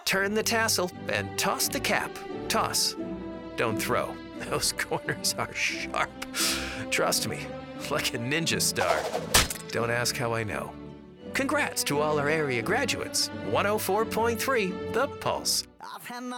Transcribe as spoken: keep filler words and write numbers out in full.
Turn the tassel and toss the cap. Toss. Don't throw. Those corners are sharp. Trust me, like a ninja star. Don't ask how I know. Congrats to all our area graduates. one oh four point three The Pulse.